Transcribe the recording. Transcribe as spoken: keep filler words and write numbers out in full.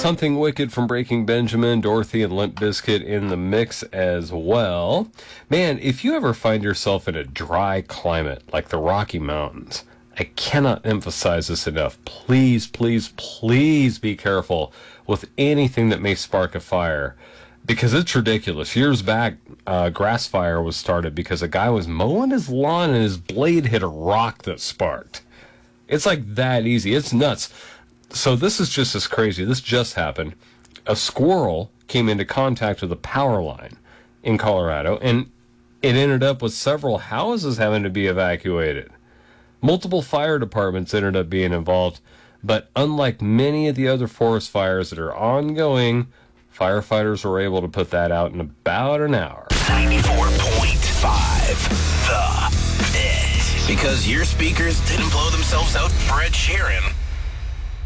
Something Wicked from Breaking Benjamin, Dorothy and Limp Bizkit in the mix as well. Man, if you ever find yourself in a dry climate like the Rocky Mountains, I cannot emphasize this enough. Please, please, please be careful with anything that may spark a fire, because it's ridiculous. Years back, uh, grass fire was started because a guy was mowing his lawn and his blade hit a rock that sparked. It's like that easy. It's nuts. So this is just as crazy. This just happened. A squirrel came into contact with a power line in Colorado, and it ended up with several houses having to be evacuated. Multiple fire departments ended up being involved, but unlike many of the other forest fires that are ongoing, firefighters were able to put that out in about an hour. ninety-four point five, The Pit. Because your speakers didn't blow themselves out for Ed Sheeran.